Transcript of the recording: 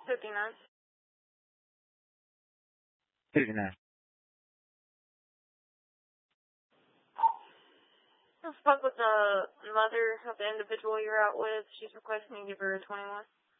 59. 59. I spoke with the mother of the individual you're out with. She's requesting you give her a 21.